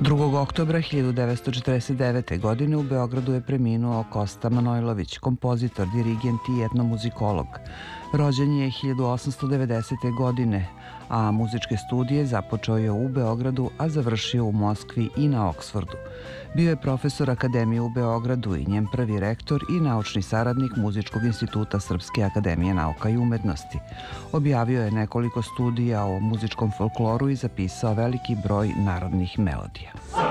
2. oktobra 1949. godine u Beogradu je preminuo Kosta Manojlović, kompozitor, dirigent i etnomuzikolog. Rođen je 1890. godine, a muzičke studije započeo je u Beogradu, a završio u Moskvi i na Oksfordu. Bio je profesor Akademije u Beogradu i njen prvi rektor i naučni saradnik Muzičkog instituta Srpske akademije nauka i umetnosti. Objavio je nekoliko studija o muzičkom folkloru i zapisao veliki broj narodnih melodija.